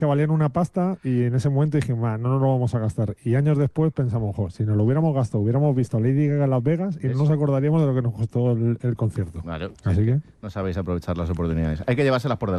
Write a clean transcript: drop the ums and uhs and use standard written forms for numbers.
que valían una pasta y en ese momento dijimos, "Va, no nos lo vamos a gastar". Y años después pensamos, jo, si nos lo hubiéramos gastado, hubiéramos visto a Lady Gaga en Las Vegas y no nos acordaríamos de lo que nos costó el concierto. Claro. Así que... No sabéis aprovechar las oportunidades. Hay que llevárselas por delante.